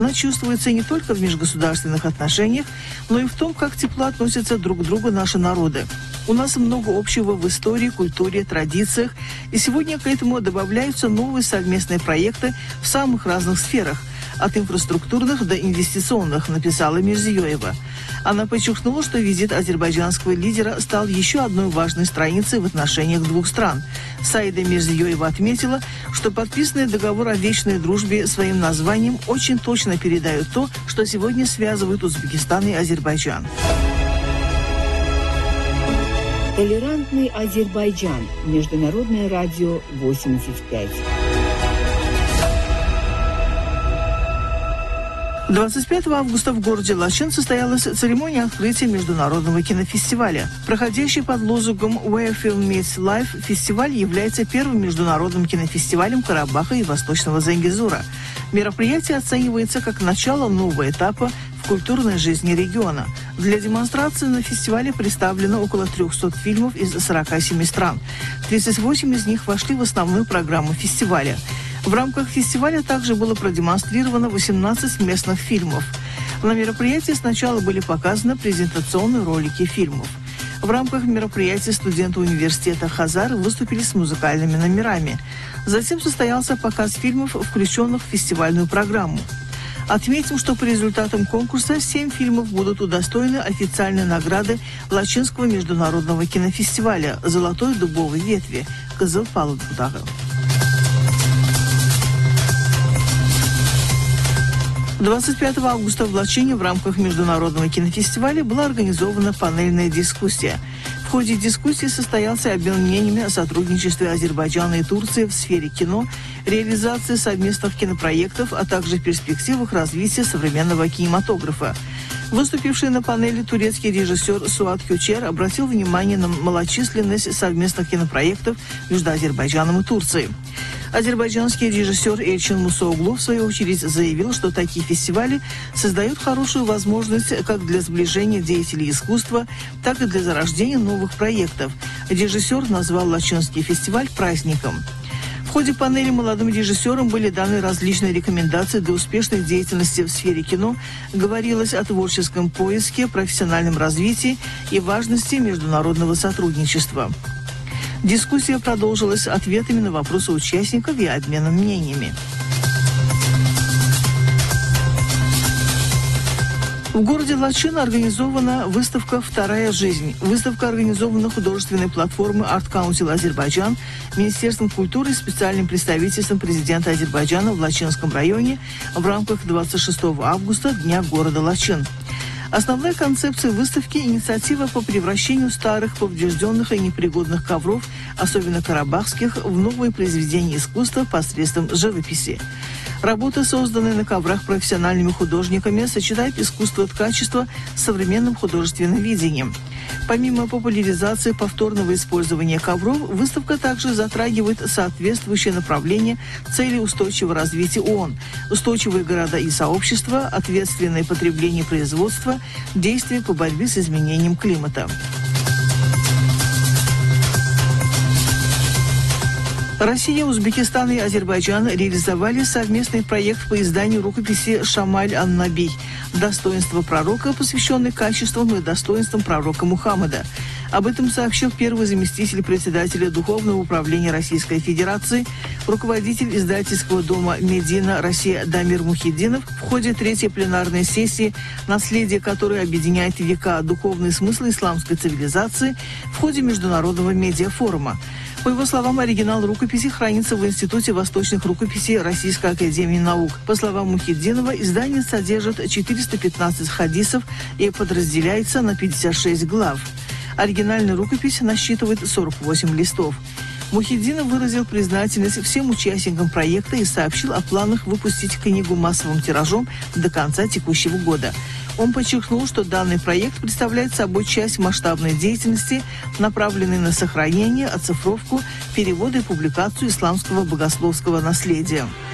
Она чувствуется не только в межгосударственных отношениях, но и в том, как тепло относятся друг к другу наши народы. У нас много общего в истории, культуре, традициях, и сегодня к этому добавляются новые совместные проекты в самых разных сферах, от инфраструктурных до инвестиционных, написала Мирзиёева. Она подчеркнула, что визит азербайджанского лидера стал еще одной важной страницей в отношениях двух стран. Саида Мирзиёева отметила, что подписанный договор о вечной дружбе своим названием очень точно передает то, что сегодня связывает Узбекистан и Азербайджан. Толерантный Азербайджан. Международное радио 85. 25 августа в городе Лачин состоялась церемония открытия международного кинофестиваля. Проходящий под лозунгом «Where Film Meets Life» фестиваль является первым международным кинофестивалем Карабаха и Восточного Зангезура. Мероприятие оценивается как начало нового этапа в культурной жизни региона. Для демонстрации на фестивале представлено около 300 фильмов из 47 стран. 38 из них вошли в основную программу фестиваля. В рамках фестиваля также было продемонстрировано 18 местных фильмов. На мероприятии сначала были показаны презентационные ролики фильмов. В рамках мероприятия студенты университета Хазар выступили с музыкальными номерами. Затем состоялся показ фильмов, включенных в фестивальную программу. Отметим, что по результатам конкурса 7 фильмов будут удостоены официальной награды Лачинского международного кинофестиваля «Золотой дубовой ветви» Кызыл Палудбудагы. 25 августа в Лачине в рамках международного кинофестиваля была организована панельная дискуссия. В ходе дискуссии состоялся обмен мнениями о сотрудничестве Азербайджана и Турции в сфере кино, реализации совместных кинопроектов, а также перспективах развития современного кинематографа. Выступивший на панели турецкий режиссер Суат Кючер обратил внимание на малочисленность совместных кинопроектов между Азербайджаном и Турцией. Азербайджанский режиссер Эльчин Мусоглу в свою очередь заявил, что такие фестивали создают хорошую возможность как для сближения деятелей искусства, так и для зарождения новых проектов. Режиссер назвал Лачинский фестиваль праздником. В ходе панели молодым режиссерам были даны различные рекомендации для успешной деятельности в сфере кино. Говорилось о творческом поиске, профессиональном развитии и важности международного сотрудничества. Дискуссия продолжилась ответами на вопросы участников и обменом мнениями. В городе Лачин организована выставка «Вторая жизнь». Выставка организована художественной платформой Art Council Азербайджан, Министерством культуры и специальным представительством президента Азербайджана в Лачинском районе в рамках 26 августа Дня города Лачин. Основная концепция выставки – инициатива по превращению старых, поврежденных и непригодных ковров, особенно карабахских, в новые произведения искусства посредством живописи. Работы, созданные на коврах профессиональными художниками, сочетают искусство ткачества с современным художественным видением. Помимо популяризации повторного использования ковров, выставка также затрагивает соответствующее направление цели устойчивого развития ООН, устойчивые города и сообщества, ответственное потребление и производство, действия по борьбе с изменением климата. Россия, Узбекистан и Азербайджан реализовали совместный проект по изданию рукописи «Шамаль ан-Наби» «Достоинство пророка», посвященный качествам и достоинствам пророка Мухаммада. Об этом сообщил первый заместитель председателя Духовного управления Российской Федерации, руководитель издательского дома «Медина» Россия Дамир Мухиддинов в ходе третьей пленарной сессии, наследие которой объединяет века духовный смысл исламской цивилизации в ходе международного медиафорума. По его словам, оригинал рукописи хранится в Институте восточных рукописей Российской академии наук. По словам Мухиддинова, издание содержит 415 хадисов и подразделяется на 56 глав. Оригинальная рукопись насчитывает 48 листов. Мухиддинов выразил признательность всем участникам проекта и сообщил о планах выпустить книгу массовым тиражом до конца текущего года. Он подчеркнул, что данный проект представляет собой часть масштабной деятельности, направленной на сохранение, оцифровку, перевод и публикацию исламского богословского наследия.